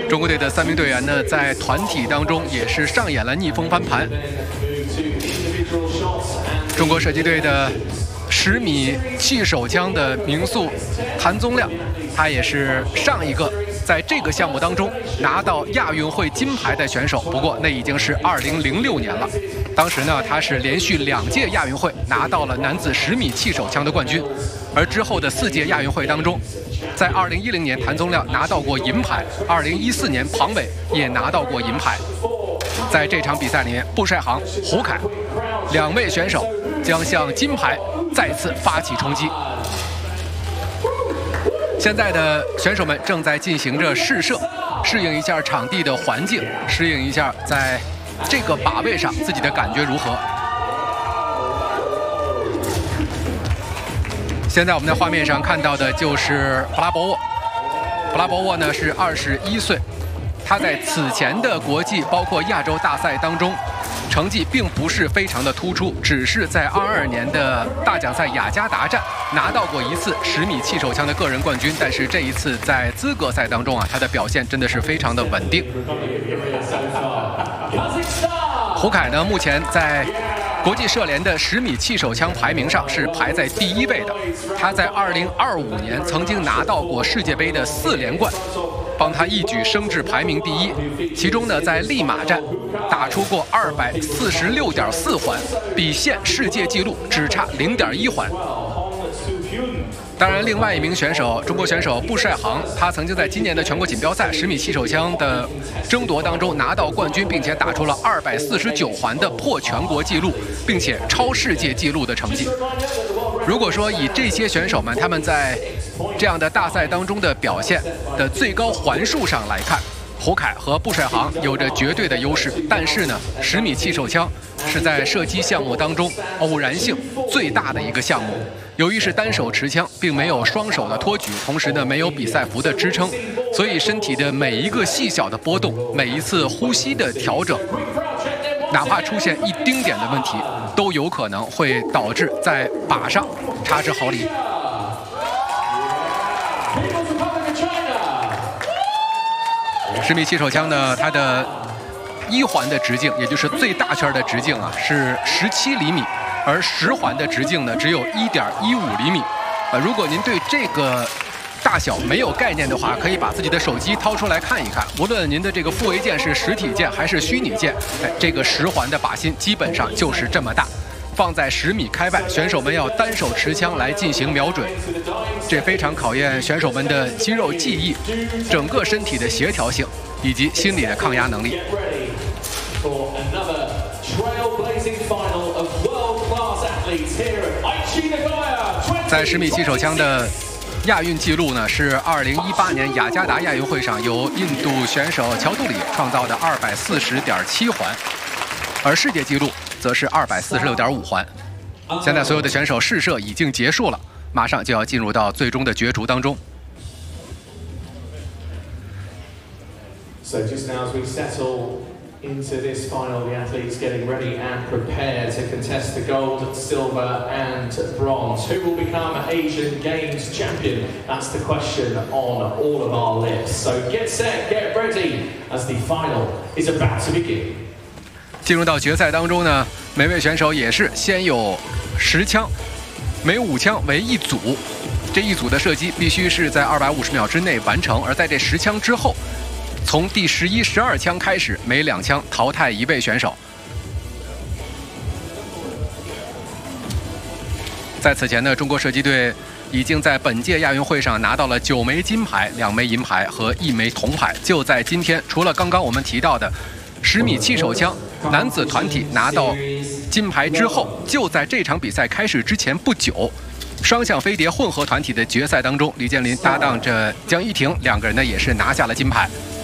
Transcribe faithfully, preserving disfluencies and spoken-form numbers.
中国队的三名队员呢，在团体当中也是上演了逆风翻盘。中国射击队的十米气手枪的名宿谭宗亮，他也是上一个在这个项目当中拿到亚运会金牌的选手。不过那已经是二零零六年了，当时呢他是连续两届亚运会拿到了男子十米气手枪的冠军，而之后的四届亚运会当中，在二零一零年谭宗亮拿到过银牌，二零一四年庞伟也拿到过银牌。在这场比赛里面，布帅航、胡凯两位选手将向金牌再次发起冲击。现在的选手们正在进行着试射，适应一下场地的环境，适应一下在这个靶位上自己的感觉如何。现在我们在画面上看到的就是普拉博沃，普拉博沃呢是二十一岁，他在此前的国际包括亚洲大赛当中，成绩并不是非常的突出，只是在二二年的大奖赛雅加达站拿到过一次十米气手枪的个人冠军，但是这一次在资格赛当中啊，他的表现真的是非常的稳定。胡凯呢，目前在国际射联的十米气手枪排名上是排在第一位的，他在二零二五年曾经拿到过世界杯的四连冠，帮他一举升至排名第一。其中呢，在利马站打出过二百四十六点四环，比现世界纪录只差零点一环。当然，另外一名选手，中国选手布帅航，他曾经在今年的全国锦标赛十米气手枪的争夺当中拿到冠军，并且打出了二百四十九环的破全国纪录，并且超世界纪录的成绩。如果说以这些选手们他们在这样的大赛当中的表现的最高环数上来看，胡凯和布帅航有着绝对的优势，但是呢，十米气手枪是在射击项目当中偶然性最大的一个项目。由于是单手持枪，并没有双手的托举，同时呢没有比赛服的支撑，所以身体的每一个细小的波动，每一次呼吸的调整，哪怕出现一丁点的问题，都有可能会导致在靶上差之毫厘。十米气手枪呢，它的一环的直径，也就是最大圈的直径啊，是十七厘米，而十环的直径呢，只有一点一五厘米。呃，如果您对这个大小没有概念的话，可以把自己的手机掏出来看一看。无论您的这个复位键是实体键还是虚拟键，哎，这个十环的靶心基本上就是这么大。放在十米开外，选手们要单手持枪来进行瞄准，这非常考验选手们的肌肉记忆、整个身体的协调性以及心理的抗压能力。在十米气手枪的亚运纪录呢，是二零一八年雅加达亚运会上由印度选手乔杜里创造的二百四十点七环，而世界纪录则是二百四十六点五环。现在所有的选手试射已经结束了，马上就要进入到最终的角逐当中。 So just now as we settle into this final, the athletes getting ready and prepared to contest the gold, silver and bronze. Who will become Asian Games champion? That's the question on all of our lips. So get set, get ready as the final is about to begin. 进入到决赛当中呢，每位选手也是先有十枪，每五枪为一组，这一组的射击必须是在二百五十秒之内完成，而在这十枪之后，从第十一、十二枪开始，每两枪淘汰一位选手。在此前呢，中国射击队已经在本届亚运会上拿到了九枚金牌、两枚银牌和一枚铜牌。就在今天，除了刚刚我们提到的十米气手枪男子团体拿到金牌之后，就在这场比赛开始之前不久，双向飞碟混合团体的决赛当中，李建林搭档着江一婷，两个人呢也是拿下了金牌。